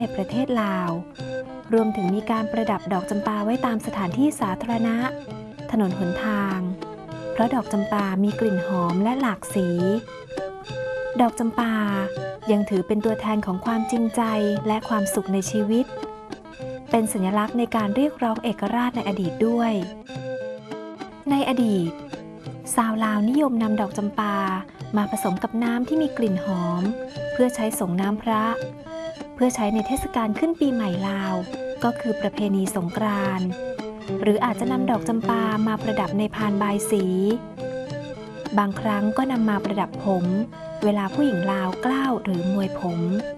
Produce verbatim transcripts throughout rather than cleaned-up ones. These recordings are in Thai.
ในประเทศลาวรวมถึงมีการประดับดอกจำปาไว้ตามสถานที่สาธารณะถนนหนทางเพราะดอกจำปามีกลิ่นหอมและหลากสีดอกจำปายังถือเป็นตัวแทนของความจริงใจและความสุขในชีวิตเป็นสัญลักษณ์ในการเรียกร้องเอกราชในอดีตด้วยในอดีตชาวลาวนิยมนำดอกจำปามาผสมกับน้ำที่มีกลิ่นหอมเพื่อใช้ส่งน้ำพระเพื่อใช้ในเทศกาลขึ้นปีใหม่ลาวก็คือประเพณีสงกรานต์หรืออาจจะนำดอกจำปามาประดับในพานบายสีบางครั้งก็นำมาประดับผมเวลาผู้หญิงลาวกล้าวหรือมวยผม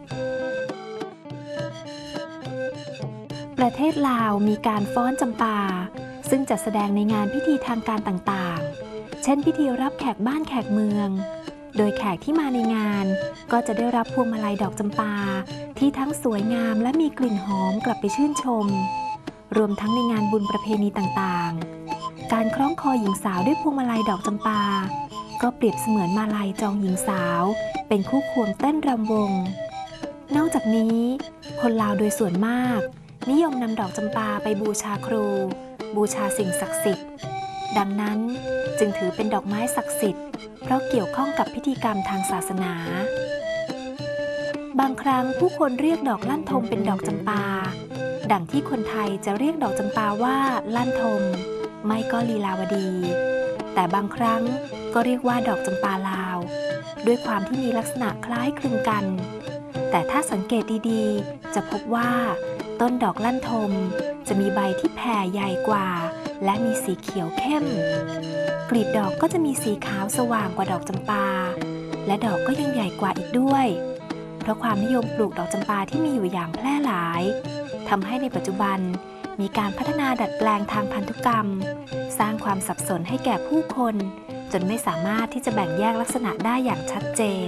ประเทศลาวมีการฟ้อนจำปาซึ่งจัดแสดงในงานพิธีทางการต่างๆเช่นพิธีรับแขกบ้านแขกเมืองโดยแขกที่มาในงานก็จะได้รับพวงมาลัยดอกจำปาที่ทั้งสวยงามและมีกลิ่นหอมกลับไปชื่นชมรวมทั้งในงานบุญประเพณีต่างๆการคล้องคอหญิงสาวด้วยพวงมาลัยดอกจำปาก็เปรียบเสมือนมาลัยจองหญิงสาวเป็นคู่ควงเต้นรำวงนอกจากนี้คนลาวโดยส่วนมากนิยมนำดอกจำปาไปบูชาครูบูชาสิ่งศักดิ์สิทธิ์ดังนั้นจึงถือเป็นดอกไม้ศักดิ์สิทธิ์เพราะเกี่ยวข้องกับพิธีกรรมทางศาสนาบางครั้งผู้คนเรียกดอกลั่นทมเป็นดอกจำปาดังที่คนไทยจะเรียกดอกจำปาว่าลั่นทมไม่ก็ลีลาวดีแต่บางครั้งก็เรียกว่าดอกจำปาลาวด้วยความที่มีลักษณะคล้ายคลึงกันแต่ถ้าสังเกตดีๆจะพบว่าต้นดอกลั่นทมจะมีใบที่แผ่ใหญ่กว่าและมีสีเขียวเข้มกลีบดอกก็จะมีสีขาวสว่างกว่าดอกจำปาและดอกก็ยังใหญ่กว่าอีกด้วยเพราะความนิยมปลูกดอกจำปาที่มีอยู่อย่างแพร่หลายทำให้ในปัจจุบันมีการพัฒนาดัดแปลงทางพันธุกรรมสร้างความสับสนให้แก่ผู้คนจนไม่สามารถที่จะแบ่งแยกลักษณะได้อย่างชัดเจน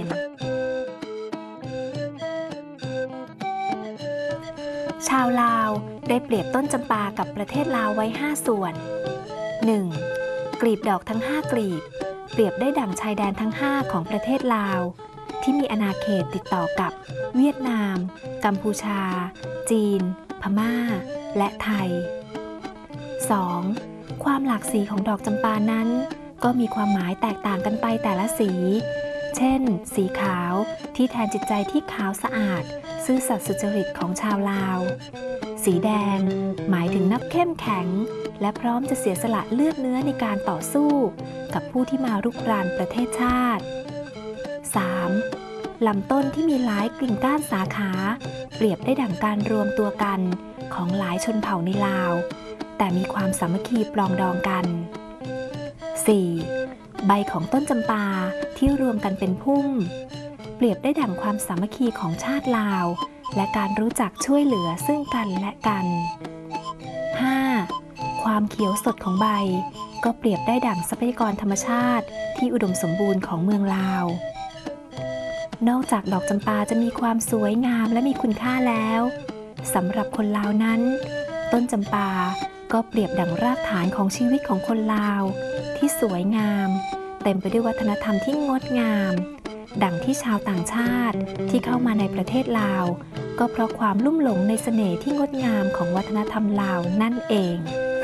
ชาวลาวได้เปรียบต้นจำปากับประเทศลาวไว้ห้าส่วน หนึ่ง. กลีบดอกทั้งห้ากลีบเปรียบได้ดั่งชายแดนทั้งห้าของประเทศลาวที่มีอาณาเขตติดต่อกับเวียดนามกัมพูชาจีนพม่าและไทย สอง. ความหลากสีของดอกจำปานั้นก็มีความหมายแตกต่างกันไปแต่ละสีเช่นสีขาวที่แทนจิตใจที่ขาวสะอาดซื่อสัตย์สุจริตของชาวลาวสีแดงหมายถึงนักเข้มแข็งและพร้อมจะเสียสละเลือดเนื้อในการต่อสู้กับผู้ที่มารุกรานประเทศชาติ สาม. ลำต้นที่มีหลายกิ่งก้านสาขาเปรียบได้ดั่งการรวมตัวกันของหลายชนเผ่าในลาวแต่มีความสามัคคีปรองดองกัน สี่. ใบของต้นจำปาที่รวมกันเป็นพุ่มเปรียบได้ดั่งความสามัคคีของชาติลาวและการรู้จักช่วยเหลือซึ่งกันและกัน ห้า. ความเขียวสดของใบก็เปรียบได้ดั่งทรัพยากรธรรมชาติที่อุดมสมบูรณ์ของเมืองลาวนอกจากดอกจำปาจะมีความสวยงามและมีคุณค่าแล้วสำหรับคนลาวนั้นต้นจำปาก็เปรียบดั่งรากฐานของชีวิตของคนลาวที่สวยงามเต็มไปด้วยวัฒนธรรมที่งดงามดังที่ชาวต่างชาติที่เข้ามาในประเทศลาวก็เพราะความลุ่มหลงในเสน่ห์ที่งดงามของวัฒนธรรมลาวนั่นเอง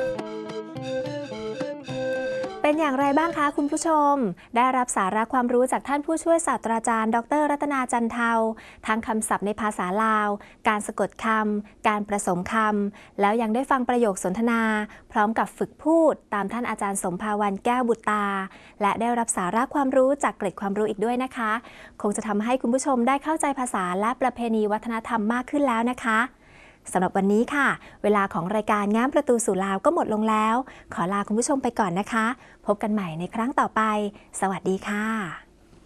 เป็นอย่างไรบ้างคะคุณผู้ชมได้รับสาระความรู้จากท่านผู้ช่วยศาสตราจารย์ดร.รัตนาจันเทาทั้งคำศัพท์ในภาษาลาวการสะกดคำการผสมคำแล้วยังได้ฟังประโยคสนทนาพร้อมกับฝึกพูดตามท่านอาจารย์สมภาวันแก้วบุตรตาและได้รับสาระความรู้จากเกร็ดความรู้อีกด้วยนะคะคงจะทำให้คุณผู้ชมได้เข้าใจภาษาและประเพณีวัฒนธรรมมากขึ้นแล้วนะคะสำหรับวันนี้ค่ะเวลาของรายการง้ามประตูสู่ลาวก็หมดลงแล้วขอลาคุณผู้ชมไปก่อนนะคะพบกันใหม่ในครั้งต่อไปสวัสดีค่ะ